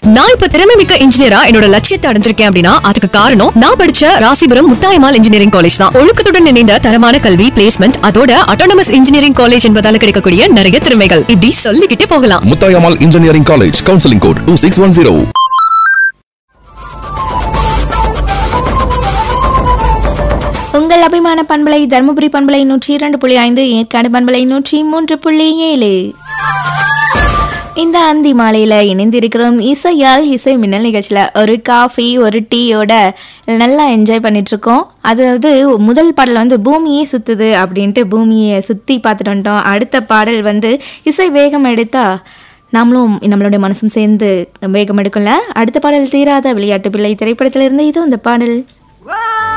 நான் இப்ப திறமைமிக்க இன்ஜினியரா என்னோட லட்சியத்தை அடைஞ்சிருக்கேன் அப்படின்னா அதுக்கு காரணம் நான் படிச்ச ராசிபுரம் முத்தாயம்மாள் இன்ஜினியரிங் காலேஜ் தான். ஒழுக்கத்துடன் இணைந்த தரமான கல்வி, பிளேஸ்மெண்ட், அதோட அட்டானமஸ் இன்ஜினியரிங் காலேஜ் என்பதால கிடைக்கக்கூடிய நிறைய திறமைகள் இப்படி சொல்லிக்கிட்டே போகலாம். Muthayammal engineering college, counselling code 2610. உங்கள் அபிமான பண்பலை தருமபுரி பண்பலை 102.5, ஏற்காடு பண்பலை 103.7. இந்த அந்தி மாலையில இணைந்திருக்கிறோம் இசையால் இசை மின்னல் நிகழ்ச்சியில. ஒரு காஃபி ஒரு டீயோட நல்லா என்ஜாய் பண்ணிட்டு இருக்கோம். அதாவது முதல் பாடல் வந்து பூமியே சுத்துது அப்படின்ட்டு பூமியை சுத்தி பார்த்துட்டு வந்துட்டோம். அடுத்த பாடல் வந்து இசை வேகம் எடுத்தா நாமளும் நம்மளுடைய மனசும் சேர்ந்து வேகம் எடுக்கல. அடுத்த பாடல் தீராத விளையாட்டு பிள்ளை திரைப்படத்திலிருந்து இது அந்த பாடல்.